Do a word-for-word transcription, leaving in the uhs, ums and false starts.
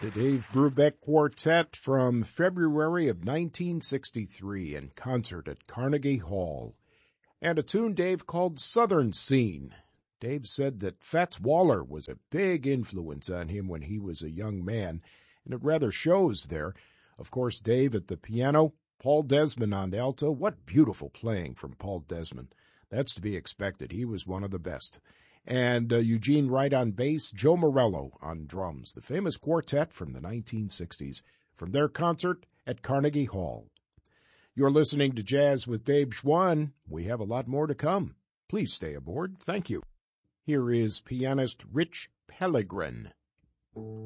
The Dave Brubeck Quartet from February of nineteen sixty-three in concert at Carnegie Hall. And a tune Dave called Southern Scene. Dave said that Fats Waller was a big influence on him when he was a young man, and it rather shows there. Of course, Dave at the piano, Paul Desmond on alto. What beautiful playing from Paul Desmond. That's to be expected. He was one of the best. And uh, Eugene Wright on bass, Joe Morello on drums, the famous quartet from the nineteen sixties, from their concert at Carnegie Hall. You're listening to Jazz with Dave Schwann. We have a lot more to come. Please stay aboard. Thank you. Here is pianist Rich Pellegrin.